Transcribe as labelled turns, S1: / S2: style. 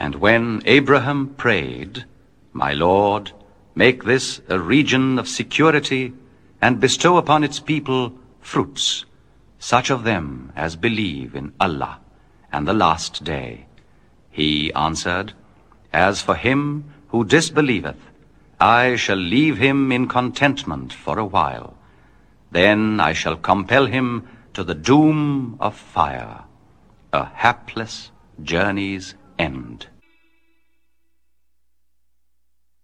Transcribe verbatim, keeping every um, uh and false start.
S1: And when Abraham prayed, My Lord, make this a region of security, and bestow upon its people fruits, such of them as believe in Allah and the last day. He answered, As for him who disbelieveth, I shall leave him in contentment for a while. Then I shall compel him to the doom of fire, a hapless journey's end.